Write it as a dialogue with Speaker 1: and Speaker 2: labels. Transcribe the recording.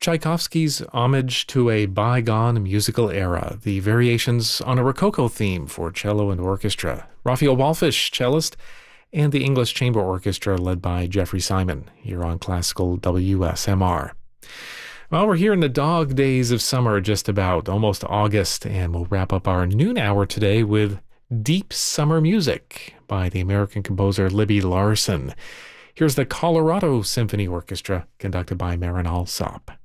Speaker 1: Tchaikovsky's homage to a bygone musical era, the variations on a Rococo theme for cello and orchestra, Raphael Wallfisch, cellist, and the English Chamber Orchestra led by Jeffrey Simon here on Classical WSMR. Well, we're here in the dog days of summer, just about, almost August, and we'll wrap up our noon hour today with Deep Summer Music by the American composer Libby Larsen. Here's the Colorado Symphony Orchestra, conducted by Marin Alsop.